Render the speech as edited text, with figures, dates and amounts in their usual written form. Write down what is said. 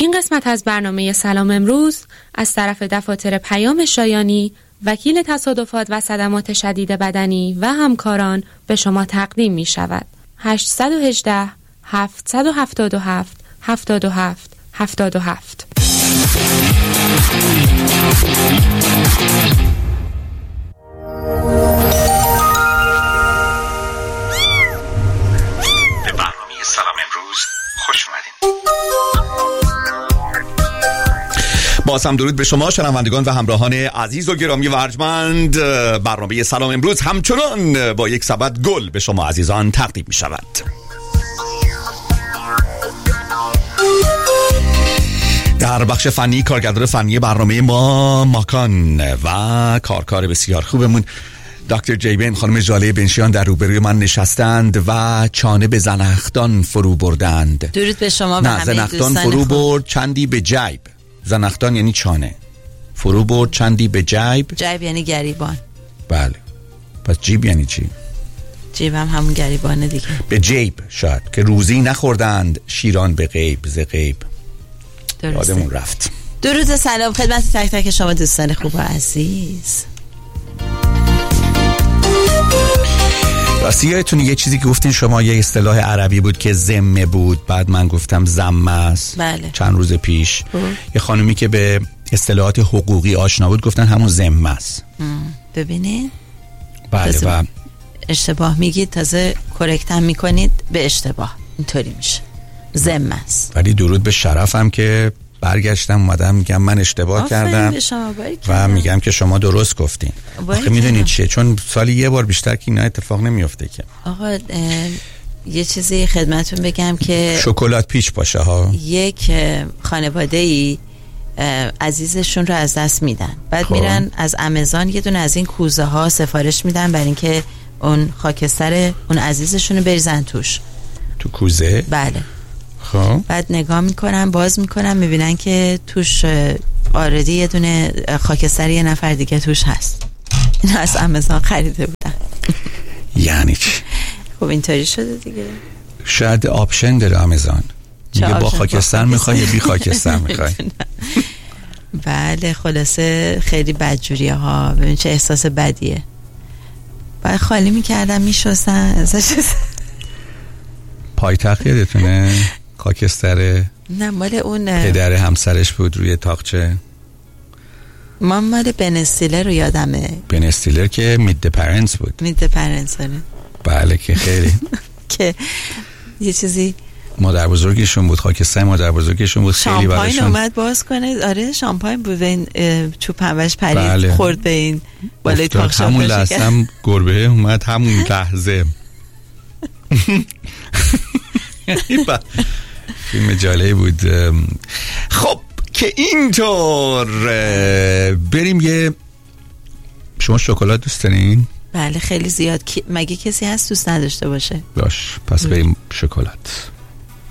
این قسمت از برنامه سلام امروز از طرف دفاتر پیام شایانی، وکیل تصادفات و صدمات شدید بدنی و همکاران به شما تقدیم می شود. 818 777 77 77. به برنامه سلام امروز خوش اومدین. باز هم درود به شما شنوندگان و همراهان عزیز و گرامی و ارجمند. برنامه سلام امروز همچنان با یک سبد گل به شما عزیزان تقدیم می شود. در بخش فنی کارگردان فنی برنامه ما ماکان و کارکار بسیار خوبمون دکتر جیبین خانم ژاله بنشیان در روبروی من نشستند و چانه به زنخدان فرو بردند. درود به شما و همه زنخدان فرو برد چندی به جیب. زنخدان یعنی چانه، فرو برد چندی به جیب. جیب یعنی گریبان. بله، پس جیب یعنی چی؟ جیب هم همون گریبانه دیگه. به جیب شاید که روزی نخوردند شیران به غیب ز غیب. یادمون رفت. درود و سلام خدمت تک تک شما دوستان خوب و عزیز. راستی یادتونه یه چیزی که گفتین شما، یه اصطلاح عربی بود که ذمه بود، بعد من گفتم ذمه است. بله. چند روز پیش یه خانومی که به اصطلاحات حقوقی آشنا بود گفتن همون ذمه است. ببینید بله و اشتباه میگید تازه کرکت هم میکنید به اشتباه، اینطوری میشه ذمه است. ولی درود به شرفم که برگشتم اومدم میگم من اشتباه کردم و میگم که شما درست گفتین. آخه میدونید چیه، چون سالی یه بار بیشتر که اینا اتفاق نمیفته که. آقا یه چیزی خدمتون بگم که شکلات پیچ باشه ها. یک خانواده‌ای عزیزشون رو از دست میدن، بعد میرن از آمازون یه دونه از این کوزه ها سفارش میدن برای اینکه اون خاکستر اون عزیزشون رو بریزن توش. تو کوزه؟ بله. خب بعد نگاه میکنن، باز میکنن، میبینن که توش آردی یه دونه خاکستر یه نفر دیگه توش هست. اینو از آمازون خریده بودن. یعنی چی؟ خب اینطوری شده دیگه. شاید آپشن داره آمازون، میگه با خاکستر میخوای یا بی خاکستر میخوای. بله خلاصه خیلی بدجوریه ها. ببین چه احساس بدیه. بعد خالی میکردم میشستن ازش. پایتخت یادتونه خاکستر؟ نه مال اون پدر همسرش بود روی تاقچه. من مال بن استیلر رو یادمه. بن استیلر که مید د پرنس بود. مید د پرنس. بله که خیلی که یه چیزی مادر بزرگشون بود، خاکستر مادر بزرگشون بود، خیلی براشون شامپاین اومد باز کنه. آره شامپاین بود، این چوب همش پرید. بله. خورد به این بالای تاقچه. همون لحظه هم گربه اومد، همون لحظه. فیلم جالبی بود. خب که اینطور بریم. یه شما شکلات دوست دارین؟ بله خیلی زیاد. مگه کسی هست دوست نداشته باشه؟ باش پس بریم شکلات.